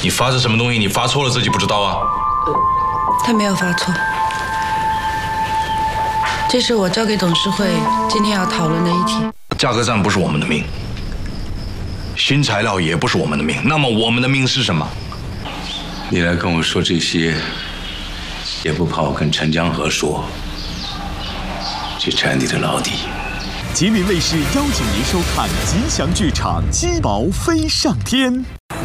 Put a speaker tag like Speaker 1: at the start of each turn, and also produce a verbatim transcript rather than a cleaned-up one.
Speaker 1: 你发是什么东西？你发错了自己不知道啊？
Speaker 2: 他没有发错，这是我交给董事会今天要讨论的议题。
Speaker 1: 价格战不是我们的命，新材料也不是我们的命，那么我们的命是什么？
Speaker 3: 你来跟我说这些，也不怕我跟陈江河说，去拆你的老底。
Speaker 4: 吉林卫视邀请您收看吉祥剧场《鸡毛飞上天》。